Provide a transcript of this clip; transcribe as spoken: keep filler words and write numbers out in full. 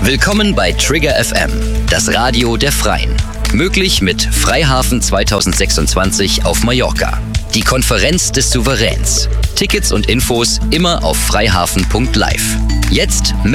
Willkommen bei Trigger F M, das Radio der Freien. Möglich mit Freihafen zweitausendsechsundzwanzig auf Mallorca. Die Konferenz des Souveräns. Tickets und Infos immer auf freihafen punkt live. Jetzt